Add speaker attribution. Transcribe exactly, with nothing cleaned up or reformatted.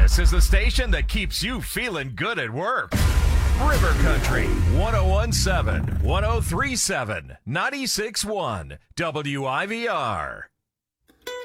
Speaker 1: This is the station that keeps you feeling good at work. River Country, one oh one point seven, one oh three point seven, ninety-six point one, W I V R.